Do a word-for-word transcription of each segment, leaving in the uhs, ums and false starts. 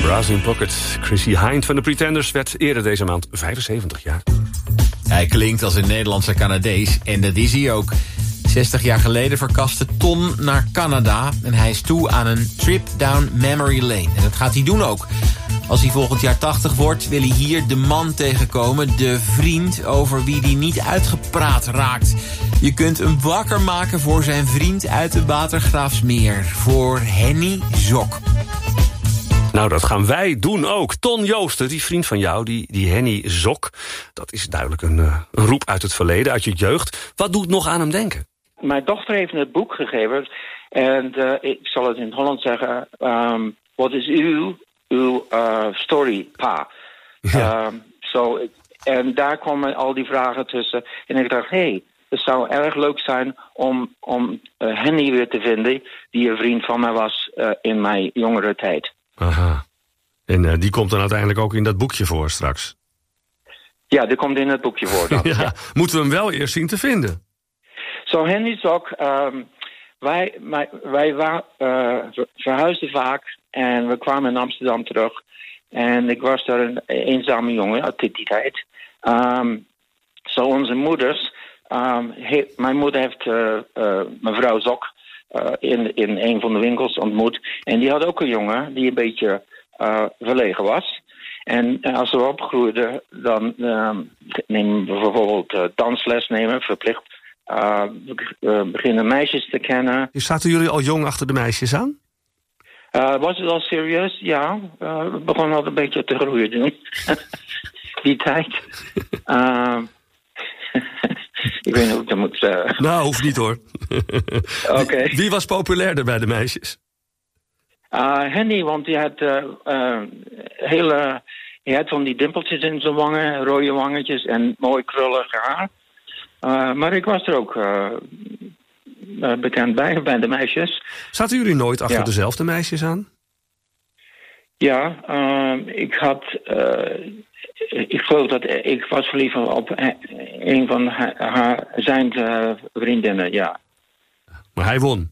Brass in Pocket. Chrissy Hind van de Pretenders werd eerder deze maand vijfenzeventig jaar. Hij klinkt als een Nederlandse Canadees en dat is hij ook. zestig jaar geleden verkaste Ton naar Canada en hij is toe aan een trip down memory lane. En dat gaat hij doen ook. Als hij volgend jaar tachtig wordt, wil hij hier de man tegenkomen, de vriend over wie hij niet uitgepraat raakt. Je kunt hem wakker maken voor zijn vriend uit de Watergraafsmeer, voor Henny Zok. Nou, dat gaan wij doen ook. Ton Joosten, die vriend van jou, die, die Henny Zok, dat is duidelijk een, uh, een roep uit het verleden, uit je jeugd. Wat doet nog aan hem denken? Mijn dochter heeft het boek gegeven en uh, ik zal het in het Holland zeggen. Um, wat is uw, uw uh, story, pa? Ja. Um, so, en daar kwamen al die vragen tussen. En ik dacht, hé, hey, het zou erg leuk zijn om, om uh, Henny weer te vinden, die een vriend van mij was uh, in mijn jongere tijd. Aha. En uh, die komt dan uiteindelijk ook in dat boekje voor straks? Ja, die komt in het boekje voor dan. ja. Ja. Moeten we hem wel eerst zien te vinden? Zo, so, Henny Zok, um, wij, wij, wij wa- uh, verhuisden vaak en we kwamen in Amsterdam terug. En ik was daar een eenzame jongen uit die tijd. Um, zo so onze moeders, um, he, mijn moeder heeft uh, uh, mevrouw Zok uh, in, in een van de winkels ontmoet. En die had ook een jongen die een beetje uh, verlegen was. En als we opgroeiden, dan uh, nemen we bijvoorbeeld uh, dansles nemen, verplicht. Uh, we beginnen meisjes te kennen. Zaten jullie al jong achter de meisjes aan? Uh, was het al serieus? Ja. Uh, we begonnen al een beetje te groeien doen. Die tijd. Uh, ik weet niet hoe ik dat moet zeggen. Nou, hoeft niet hoor. Oké. Okay. Wie, wie was populairder bij de meisjes? Uh, Henny, want die had uh, uh, hele... Hij had van die dimpeltjes in zijn wangen, rode wangetjes en mooi krullig haar. Uh, maar ik was er ook uh, uh, bekend bij, bij de meisjes. Zaten jullie nooit achter ja. dezelfde meisjes aan? Ja, uh, ik had... Uh, ik geloof dat ik was verliefd op een van haar, haar, zijn uh, vriendinnen, ja. Maar hij won?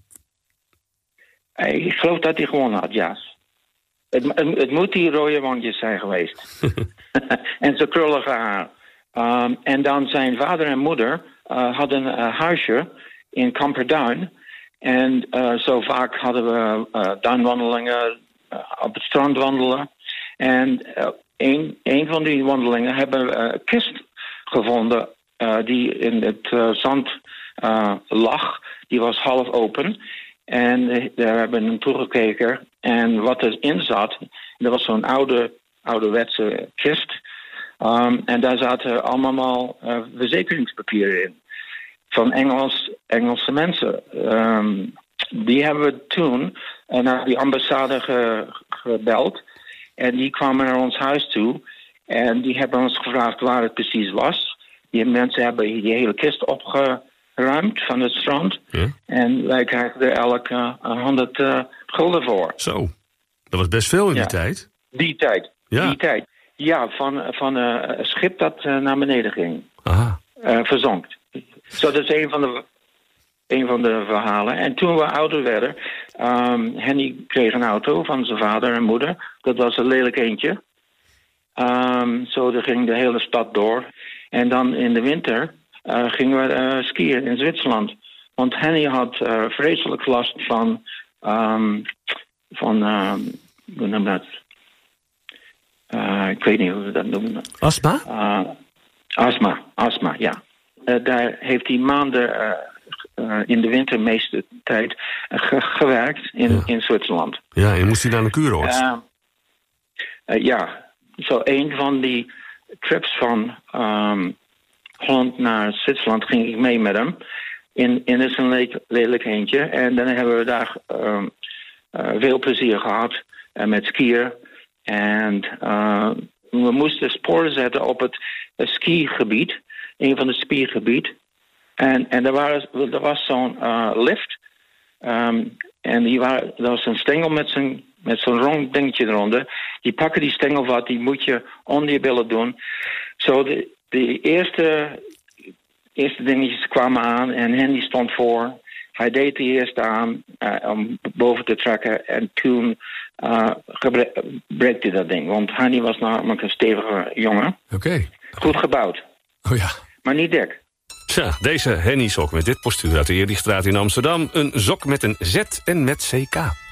Ik geloof dat hij gewonnen had, ja. Het, het, het moet die rode wangjes zijn geweest. En zijn krullige haar. Um, en dan zijn vader en moeder uh, hadden een huisje in Camperdown. En uh, zo vaak hadden we uh, duinwandelingen, uh, op het strand wandelen. En uh, een, een van die wandelingen hebben we een kist gevonden uh, die in het uh, zand uh, lag. Die was half open. En uh, daar hebben we naartoe gekeken. En wat erin zat, dat was zo'n oude, ouderwetse kist. Um, en daar zaten allemaal uh, verzekeringspapieren in. Van Engels, Engelse mensen. Um, die hebben we toen uh, naar die ambassade ge, gebeld. En die kwamen naar ons huis toe. En die hebben ons gevraagd waar het precies was. Die mensen hebben die hele kist opgeruimd van het strand. Ja. En wij krijgen er elke uh, honderd uh, gulden voor. Zo, dat was best veel in ja. die tijd. Die tijd, ja. die tijd. Ja, van, van uh, een schip dat uh, naar beneden ging. Aha. Uh, verzonkt. Zo, dat is een van, de, een van de verhalen. En toen we ouder werden, um, Henny kreeg een auto van zijn vader en moeder. Dat was een lelijk eentje. Um, zo, daar ging de hele stad door. En dan in de winter uh, gingen we uh, skiën in Zwitserland. Want Henny had uh, vreselijk last van... Um, van um, hoe noem je dat? Uh, ik weet niet hoe we dat noemen. Astma? Uh, astma, astma, ja. Uh, daar heeft hij maanden uh, uh, in de winter meeste tijd uh, ge- gewerkt in, ja. in Zwitserland. Ja, en moest hij naar een kuuroord? Uh, uh, ja, zo een van die trips van um, Holland naar Zwitserland ging ik mee met hem. In, in is een le- lelijk eentje. En dan hebben we daar um, uh, veel plezier gehad uh, met skiën. En uh, we moesten sporen zetten op het uh, skigebied. Een van de skigebied. En, en er, waren, er was zo'n uh, lift. Um, en die waren, er was een stengel met zo'n, met zo'n rond dingetje eronder. Die pakken die stengel wat, die moet je onder je billen doen. Zo de, de eerste, eerste dingetjes kwamen aan en Henny stond voor. Hij deed de eerste aan uh, om boven te trekken. En toen uh, breekt hij dat ding. Want Hani was namelijk een stevige jongen. Oké. Okay. Goed gebouwd. Oh ja. Maar niet dik. Tja, deze Henny sok met dit postuur uit de Eerdichtstraat in Amsterdam. Een sok met een Z en met C K.